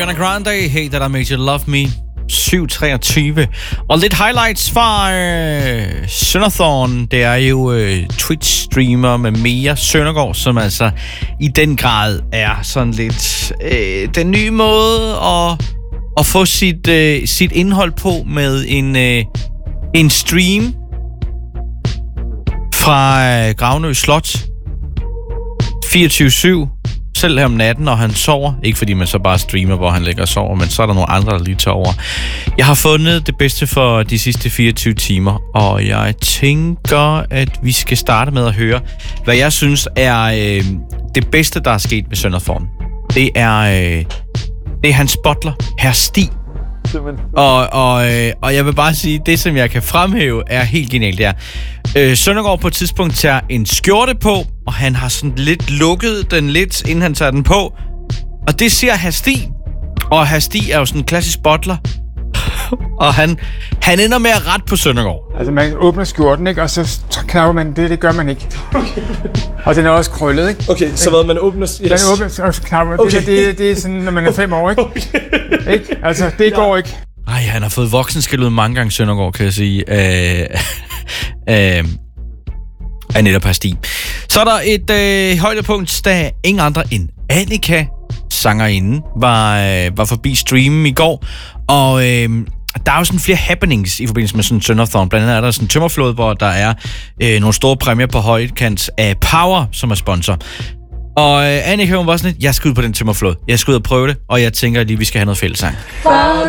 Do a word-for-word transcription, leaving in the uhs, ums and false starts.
Ariana Grande, Hey That I Made You Love Me, syv treogtyve. Og lidt highlights fra øh, Sønderthorn. Det er jo øh, Twitch-streamer med Mia Søndergaard, som altså i den grad er sådan lidt øh, den nye måde at, at få sit, øh, sit indhold på med en, øh, en stream fra øh, Gravnø Slot fireogtyve syv. Selv her om natten, når han sover. Ikke fordi man så bare streamer, hvor han ligger og sover, men så er der nogle andre, der lige tager over. Jeg har fundet det bedste for de sidste fireogtyve timer, og jeg tænker, at vi skal starte med at høre, hvad jeg synes er øh, det bedste, der er sket ved Sønderthorn. Det er, øh, det er hans butler, Herr Stig. Og, og, øh, og jeg vil bare sige, det som jeg kan fremhæve er helt genialt. Det er, øh, Søndergaard på et tidspunkt tager en skjorte på, og han har sådan lidt lukket den lidt, inden han tager den på. Og det ser Herr Stig. Og Herr Stig er jo sådan en klassisk butler. Og han, han ender med at rette på Søndergaard. Altså man åbner skjorten, ikke? Og så knapper man det, det gør man ikke. Og den er også krøllet, ikke? Okay, så hvad man åbner... Yes. Man åbner, og så knapper man. Okay. Det, det, det er sådan, når man er fem år, ikke? Okay. Ikke? Altså, det ja. går ikke. Ej, han har fået voksenskæld ud mange gange, Søndergaard, kan jeg sige. Øh, øh, af netop Herr Stig. Så er der et øh, højdepunkt, da ingen andre end Annika, sangerinde, var, øh, var forbi streamen i går. Og øh, der er jo sådan flere happenings i forbindelse med sådan Sønderthorn. Blandt andet er der sådan en tømmerflåde, hvor der er øh, nogle store præmier på højkant af Power, som er sponsor. Og øh, Annika, hun var sådan lidt, jeg skal ud på den tømmerflåde. Jeg skal ud og prøve det, og jeg tænker lige, vi skal have noget fællessang.